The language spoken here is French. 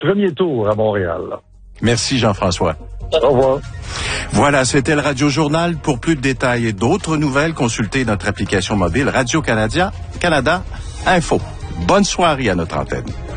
premier tour à Montréal. Là. Merci, Jean-François. Au revoir. Voilà, c'était le Radio Journal. Pour plus de détails et d'autres nouvelles, consultez notre application mobile Radio-Canada Info. Bonne soirée à notre antenne.